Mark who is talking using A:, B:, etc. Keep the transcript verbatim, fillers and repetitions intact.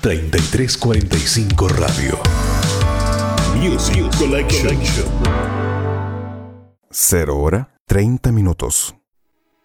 A: treinta y tres cuarenta y cinco Radio. Music Collection.
B: Cero hora, treinta minutos.